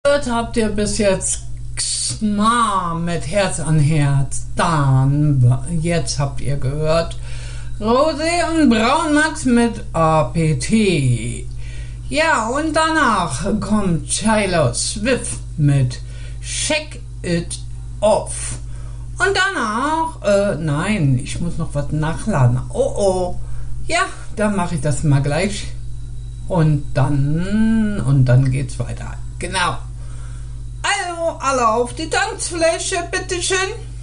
Habt ihr bis jetzt Xma mit Herz an Herz? Dann, jetzt habt ihr gehört Rosé und Braunmax mit APT. Ja, und danach kommt Taylor Swift mit Shake It Off. Und danach, nein, ich muss noch was nachladen. Oh. Ja, dann mache ich das mal gleich. Und dann geht's weiter. Genau. Also, alle auf die Tanzfläche, bitteschön.